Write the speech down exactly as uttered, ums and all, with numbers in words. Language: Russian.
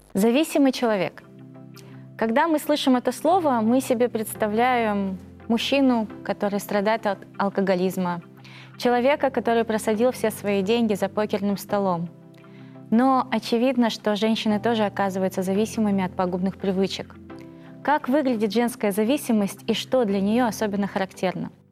Зависимый человек. Когда мы слышим это слово, мы себе представляем мужчину, который страдает от алкоголизма, человека, который просадил все свои деньги за покерным столом. Но очевидно, что женщины тоже оказываются зависимыми от пагубных привычек. Как выглядит женская зависимость и что для нее особенно характерно?